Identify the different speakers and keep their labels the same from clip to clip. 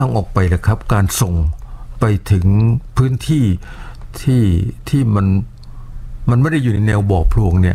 Speaker 1: ต้องออกไปนะครับการส่งไปถึงพื้นที่ที่มันไม่ได้อยู่ในแนวบ่อพลวงเนี่ย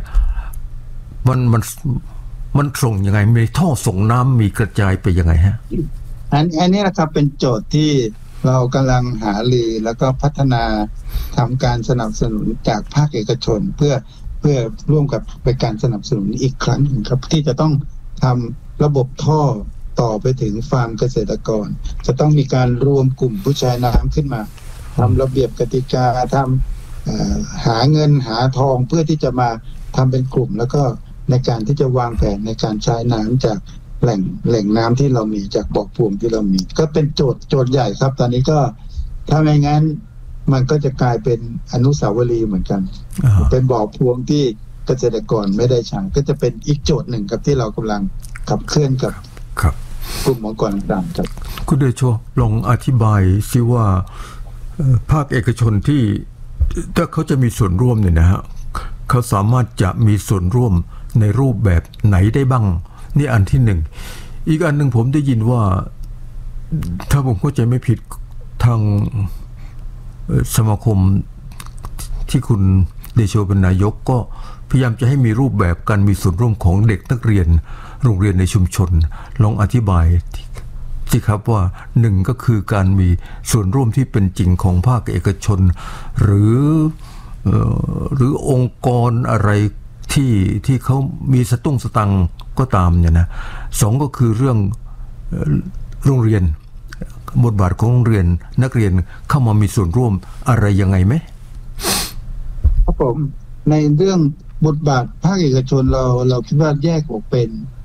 Speaker 1: มันส่งยังไงมีท่อส่งน้ำมีกระจายไปยังไงฮะ
Speaker 2: อันนี้นะครับเป็นโจทย์ที่เรากำลังหารือแล้วก็พัฒนาทำการสนับสนุนจากภาคเอกชนเพื่อร่วมกับไปการสนับสนุนอีกครั้งหนึ่งครับที่จะต้องทำระบบท่อต่อไปถึงฟาร์มเกษตรกรจะต้องมีการรวมกลุ่มผู้ใช้น้ำขึ้นมาทำระเบียบกติกาทำหาเงินหาทองเพื่อที่จะมาทำเป็นกลุ่มแล้วก็ในการที่จะวางแผนในการใช้น้ำจากแหล่งน้ำที่เรามีจากบ่อพวงที่เรามีก็เป็นโจทย์ใหญ่ครับตอนนี้ก็ถ้าไม่งั้นมันก็จะกลายเป็นอนุสาวรีย์เหมือนกันเป็นบ่อพวงที่เกษตรกรไม่ได้ใช้ก็จะเป็นอีกโจทย์หนึ่งครับที่เรากำลังขับเคลื่อนกับกลุ่มองค์กรต่างๆครับ
Speaker 1: คุณเดโชลองอธิบายซิว่าภาคเอกชนที่ถ้าเขาจะมีส่วนร่วมเนี่ยนะฮะเขาสามารถจะมีส่วนร่วมในรูปแบบไหนได้บ้างนี่อันที่หนึ่งอีกอันหนึ่งผมได้ยินว่าถ้าผมเข้าใจไม่ผิดทางสมาคมที่คุณเดโชเป็นนายกก็พยายามจะให้มีรูปแบบการมีส่วนร่วมของเด็กนักเรียนโรงเรียนในชุมชนลองอธิบายสิครับว่าหนึ่งก็คือการมีส่วนร่วมที่เป็นจริงของภาคเอกชนหรือองค์กรอะไรที่เขามีสตังค์ก็ตามเนี่ยนะสองก็คือเรื่องโรงเรียนบทบาทของโรงเรียนนักเรียนเข้ามามีส่วนร่วมอะไรยังไงไหม
Speaker 2: ครับผมในเรื่องบทบาทภาคเอกชนเราคิดว่าแยกออกเป็น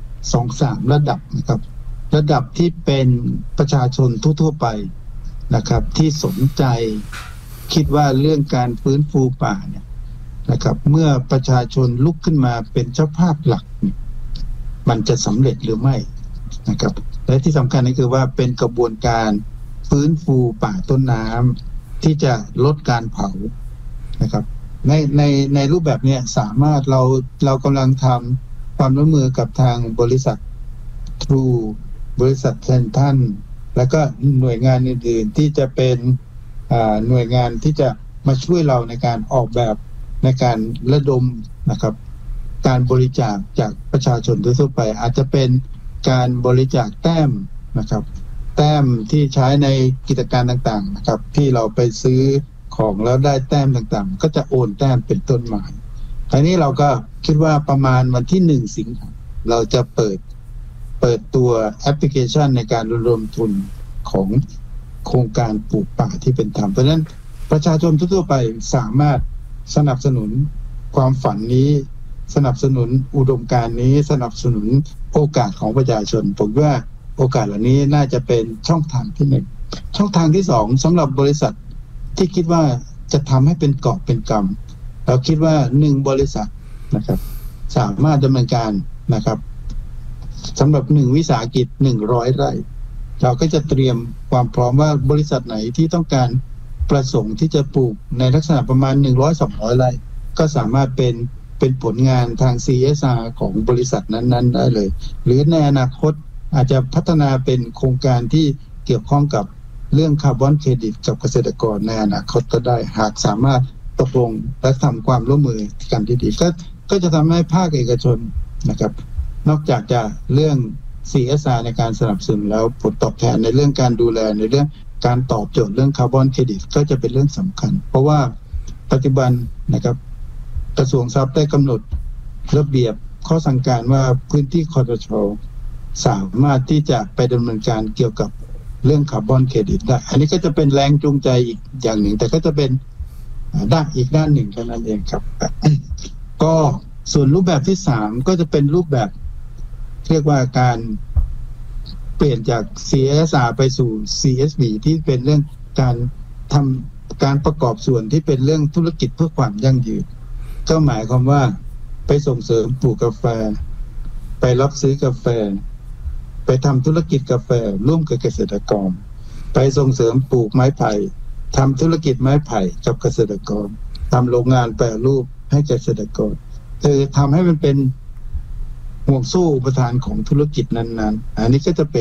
Speaker 2: 2-3 ระดับนะครับระดับที่เป็นประชาชนทั่วๆไปนะครับที่สนใจคิดว่าเรื่องการฟื้นฟูป่าเนี่ยนะครับเมื่อประชาชนลุกขึ้นมาเป็นเจ้าภาพหลักมันจะสำเร็จหรือไม่นะครับและที่สำคัญก็คือว่าเป็นกระบวนการฟื้นฟูป่าต้นน้ำที่จะลดการเผานะครับในรูปแบบนี้สามารถเรากำลังทำความร่วมมือกับทางบริษัททรูบริษัทเซนทันแล้วก็หน่วยงานอื่นๆที่จะเป็นหน่วยงานที่จะมาช่วยเราในการออกแบบในการระดมนะครับการบริจาคจากประชาชนทั่วไปอาจจะเป็นการบริจาคแต้มนะครับแต้มที่ใช้ในกิจการต่างๆนะครับที่เราไปซื้อของแล้วได้แต้มต่างๆก็จะโอนแต้มเป็นต้นมาทีนี้เราก็คิดว่าประมาณวันที่1 สิงหาคมเราจะเปิดตัวแอปพลิเคชันในการระดมทุนของโครงการปลูกป่าที่เป็นธรรมเพราะฉะนั้นประชาชนทั่วไปสามารถสนับสนุนความฝันนี้สนับสนุนอุดมการณ์นี้สนับสนุนโอกาสของประชาชนผมว่าโอกาสเหล่านี้น่าจะเป็นช่องทางที่1ช่องทางที่2สำหรับบริษัทที่คิดว่าจะทำให้เป็นกอบเป็นกำเราคิดว่า1บริษัทนะครับสามารถดำเนินการนะครับสำหรับ1วิสาหกิจ100 ไร่เราก็จะเตรียมความพร้อมว่าบริษัทไหนที่ต้องการประสงค์ที่จะปลูกในลักษณะประมาณ100-200 ไร่ก็สามารถเป็นผลงานทาง CSR ของบริษัทนั้นๆได้เลยหรือในอนาคตอาจจะพัฒนาเป็นโครงการที่เกี่ยวข้องกับเรื่องคาร์บอนเครดิตกับเกษตรกรในอนาคตก็ได้หากสามารถตกลงและทำความร่วมมือกันที่ดีก็จะทำให้ภาคเอกชนนะครับนอกจากจะเรื่อง CSR ในการสนับสนุนแล้วผลตอบแทนในเรื่องการดูแลในเรื่องการตอบโจทย์เรื่องคาร์บอนเครดิตก็จะเป็นเรื่องสำคัญเพราะว่าปัจจุบันนะครับกระทรวงทรัพย์ได้กำหนดระเบียบข้อสั่งการว่าพื้นที่คสช.สามารถที่จะไปดำเนินการเกี่ยวกับเรื่องคาร์บอนเครดิตได้อันนี้ก็จะเป็นแรงจูงใจอีกอย่างหนึ่งแต่ก็จะเป็นอีกด้านหนึ่งเท่านั้นเองครับก็ส่วนรูปแบบที่3ก็จะเป็นรูปแบบเรียกว่าการเปลี่ยนจาก CSR ไปสู่ CSV ที่เป็นเรื่องการทำการประกอบส่วนที่เป็นเรื่องธุรกิจเพื่อความยั่งยืนก็หมายความว่าไปส่งเสริมปลูกกาแฟไปรับซื้อกาแฟไปทำธุรกิจกาแฟร่วมกับเกษตรกรไปส่งเสริมปลูกไม้ไผ่ทำธุรกิจไม้ไผ่กับเกษตรกรทำโรงงานแปรรูปให้เกษตรกรคือทำให้มันเป็นห่วงโซ่อุปทานของธุรกิจนั้นๆอันนี้ก็จะเป็น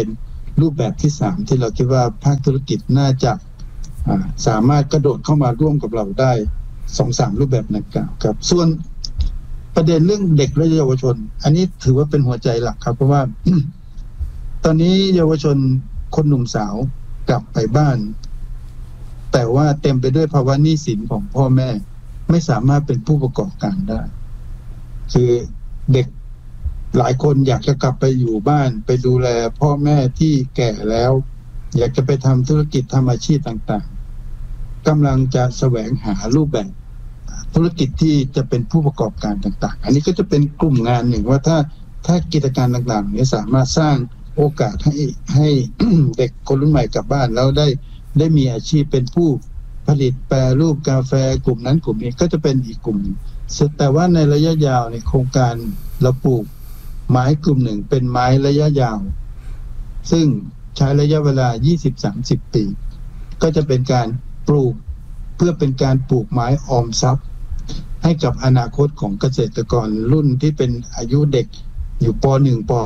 Speaker 2: รูปแบบที่3ที่เราคิดว่าภาคธุรกิจน่าจะสามารถกระโดดเข้ามาร่วมกับเราได้ 2-3 รูปแบบดังกล่าวครับส่วนประเด็นเรื่องเด็กและเยาวชนอันนี้ถือว่าเป็นหัวใจหลักครับเพราะว่า ตอนนี้เยาวชนคนหนุ่มสาวกลับไปบ้านแต่ว่าเต็มไปด้วยภาวะหนี้สินของพ่อแม่ไม่สามารถเป็นผู้ประกอบการได้คือเด็กหลายคนอยากจะกลับไปอยู่บ้านไปดูแลพ่อแม่ที่แก่แล้วอยากจะไปทำธุรกิจทำอาชีพต่างๆกำลังจะแสวงหารูปแบบธุรกิจที่จะเป็นผู้ประกอบการต่างๆอันนี้ก็จะเป็นกลุ่มงานหนึ่งว่าถ้ากิจการต่างๆนี้สามารถสร้างโอกาสให้ เด็กคนรุ่นใหม่กลับบ้านแล้วได้มีอาชีพเป็นผู้ผลิตแปรรูปกาแฟกลุ่มนั้นกลุ่มนี้ก็จะเป็นอีกกลุ่มแต่ว่าในระยะยาวในโครงการเราปลูกไม้กลุ่มหนึ่งเป็นไม้ระยะยาวซึ่งใช้ระยะเวลา 20-30 ปีก็จะเป็นการปลูกเพื่อเป็นการปลูกไม้ออมทรัพย์ให้กับอนาคตของเกษตรกรรุ่นที่เป็นอายุเด็กอยู่ป .1 ป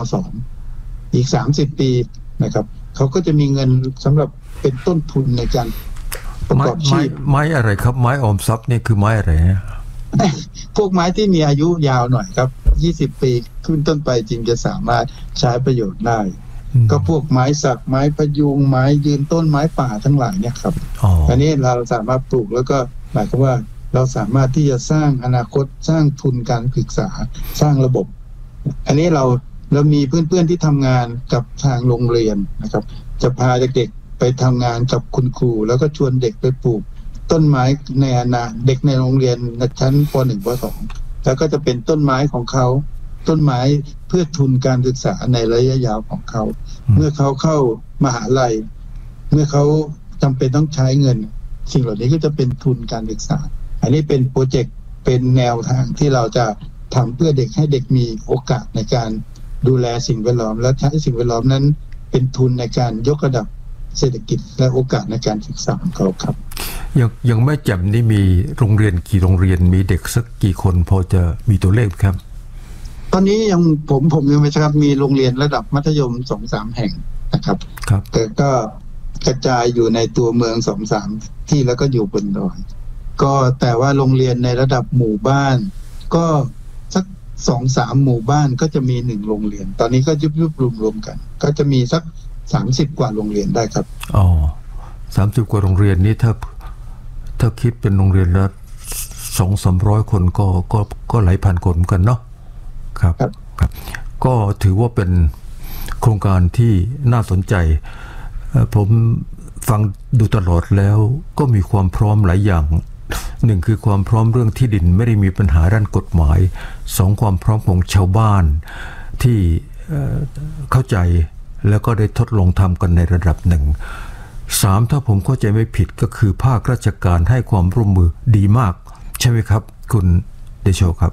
Speaker 2: .2 อีก30 ปีนะครับเขาก็จะมีเงินสำหรับเป็นต้นทุนในการประกอบชีพ
Speaker 1: ไม้อะไรครับไม้ออมทรัพย์นี่คือไม้อะไร
Speaker 2: พวกไม้ที่มีอายุยาวหน่อยครับ20 ปีขึ้นต้นไปจึงจะสามารถใช้ประโยชน์ได้ก็พวกไม้สักไม้พยุงไม้ยืนต้นไม้ป่าทั้งหลายเนี่ยครับอันนี้เราสามารถปลูกแล้วก็หมายความว่าเราสามารถที่จะสร้างอนาคตสร้างทุนการศึกษาสร้างระบบอันนี้เรามีเพื่อนๆที่ทำงานกับทางโรงเรียนนะครับจะพาเด็กๆไปทำงานกับคุณครูแล้วก็ชวนเด็กไปปลูกต้นไม้ในเด็กในโรงเรียนชั้นป .1 ป .2 แล้วก็จะเป็นต้นไม้ของเขาต้นไม้เพื่อทุนการศึกษาในระยะยาวของเขาเมื่อเขาเข้ามหาลัยเมื่อเขาจำเป็นต้องใช้เงินสิ่งเหล่านี้ก็จะเป็นทุนการศึกษาอันนี้เป็นโปรเจกต์เป็นแนวทางที่เราจะทำเพื่อเด็กให้เด็กมีโอกาสในการดูแลสิ่งแวดล้อมและใช้สิ่งแวดล้อมนั้นเป็นทุนในการยกระดับเศรษฐกิจและโอกาสในการศึกษาของเขาครับ
Speaker 1: อย่างแม่แจ่มนี่มีโรงเรียนกี่โรงเรียนมีเด็กสักกี่คนพอจะมีตัวเลขครับ
Speaker 2: ตอนนี้ยังผมยังไม่ทราบมีโรงเรียนระดับมัธยม 2-3 แห่งนะครับแต่ก็กระจายอยู่ในตัวเมือง 2-3 ที่แล้วก็อยู่บนดอยก็แต่ว่าโรงเรียนในระดับหมู่บ้านก็สัก 2-3 หมู่บ้านก็จะมี1โรงเรียนตอนนี้ก็ยุบรวมกันก็จะมีสัก30 กว่าโรงเรียนได้ครับ
Speaker 1: 30 กว่าโรงเรียนนี้ถ้าคิดเป็นโรงเรียนละ 200-300 คนก็หลายพันคนกันเนาะครับก็ถือว่าเป็นโครงการที่น่าสนใจผมฟังดูตลอดแล้วก็มีความพร้อมหลายอย่างหนึ่งคือความพร้อมเรื่องที่ดินไม่ได้มีปัญหาด้านกฎหมาย2ความพร้อมของชาวบ้านที่เข้าใจแล้วก็ได้ทดลองทำกันในระดับหนึ่ง3ถ้าผมเข้าใจไม่ผิดก็คือภาคราชการให้ความร่วมมือดีมากใช่ไหมครับคุณเดโชครับ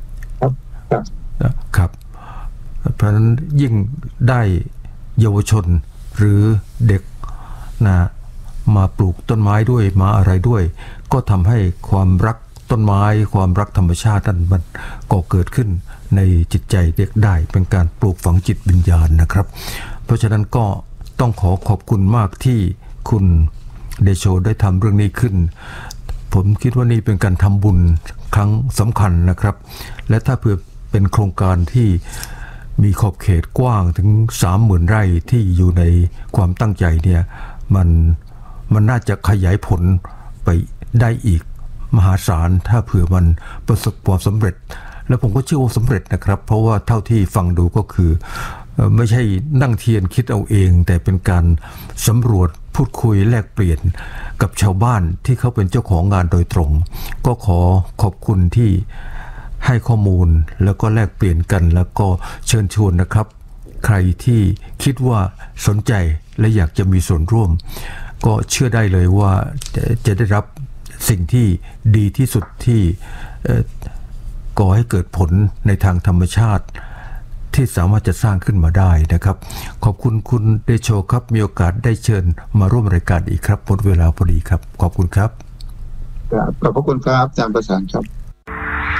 Speaker 1: ครับเพราะฉะนั้นยิ่งได้เยาวชนหรือเด็กมาปลูกต้นไม้ด้วยมาอะไรด้วยก็ทำให้ความรักต้นไม้ความรักธรรมชาตินั้นมันก็เกิดขึ้นในจิตใจเด็กได้เป็นการปลูกฝังจิตวิญญาณนะครับเพราะฉะนั้นก็ต้องขอบคุณมากที่คุณเดโชได้ทำเรื่องนี้ขึ้นผมคิดว่านี่เป็นการทำบุญครั้งสำคัญนะครับและถ้าเพื่อเป็นโครงการที่มีขอบเขตกว้างถึง 30,000 ไร่ที่อยู่ในความตั้งใจเนี่ยมันน่าจะขยายผลไปได้อีกมหาศาลถ้าเผื่อมันประสบความสำเร็จแล้วผมก็เชื่อว่าสำเร็จนะครับเพราะว่าเท่าที่ฟังดูก็คือไม่ใช่นั่งเทียนคิดเอาเองแต่เป็นการสำรวจพูดคุยแลกเปลี่ยนกับชาวบ้านที่เขาเป็นเจ้าของงานโดยตรงก็ขอบคุณที่ให้ข้อมูลแล้วก็แลกเปลี่ยนกันแล้วก็เชิญชวนนะครับใครที่คิดว่าสนใจและอยากจะมีส่วนร่วมก็เชื่อได้เลยว่าจะได้รับสิ่งที่ดีที่สุดที่ก่อให้เกิดผลในทางธรรมชาติที่สามารถจะสร้างขึ้นมาได้นะครับขอบคุณคุณเดโชครับมีโอกาสได้เชิญมาร่วมรายการอีกครับหมดเวลาพอดีครับขอบคุณครับ
Speaker 2: ขอบคุณครับอาจารย์ประสานครับ